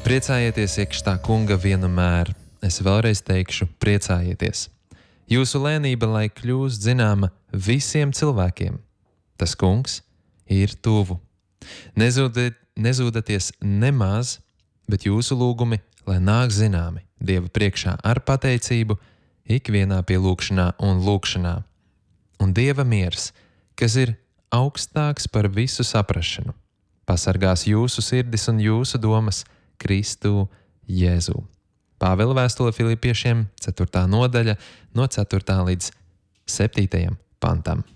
Priecājieties iekšā kunga vienmēr. Es vēlreiz teikšu, priecājieties. Jūsu lēnība, lai kļūst zināma visiem cilvēkiem. Tas kungs ir tuvu. Nezūdaties nemaz, bet jūsu lūgumi, lai nāk zināmi Dieva priekšā ar pateicību, ikvienā pielūgšanā un lūgšanā. Un Dieva miers, kas ir augstāks par visu saprašanu, pasargās jūsu sirdis un jūsu domas Kristu Jēzu. Pāvila vēstule Filipiešiem, 4. nodaļa, no 4. līdz 7. pantam.